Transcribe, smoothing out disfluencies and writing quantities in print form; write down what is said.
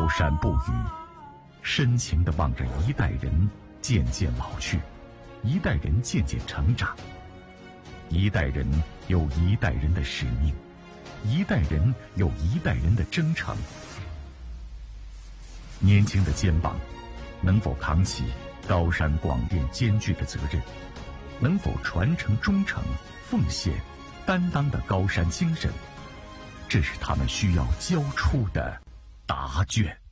高山不语，深情地望着一代人渐渐老去，一代人渐渐成长。一代人有一代人的使命，一代人有一代人的征程。年轻的肩膀能否扛起高山广电艰巨的责任，能否传承忠诚、奉献、担当的高山精神，这是他们需要交出的答卷。